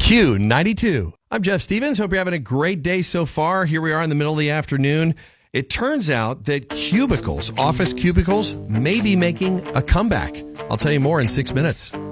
Q92. I'm Jeff Stevens. Hope you're having a great day so far. Here we are in the middle of the afternoon. It turns out that cubicles, office cubicles, may be making a comeback. I'll tell you more in 6 minutes.